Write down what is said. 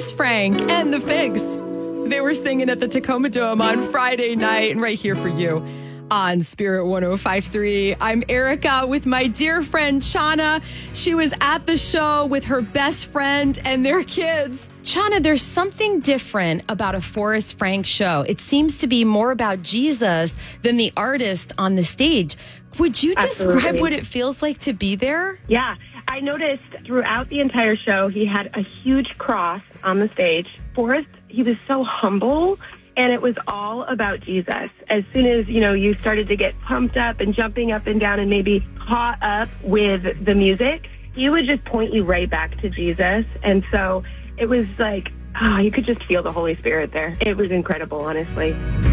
Forrest Frank and the Figs. They were singing at the Tacoma Dome on Friday night, and right here for you on Spirit 105.3. I'm Erica with my dear friend Chana. She was at the show with her best friend and their kids. Chana, there's something different about a Forrest Frank show. It seems to be more about Jesus than the artist on the stage. Would you describe what it feels like to be there? Yeah, I noticed throughout the entire show, he had a huge cross on the stage. Forrest, he was so humble, and it was all about Jesus. As soon as, you started to get pumped up and jumping up and down and maybe caught up with the music, he would just point you right back to Jesus. And so it was like, you could just feel the Holy Spirit there. It was incredible, honestly.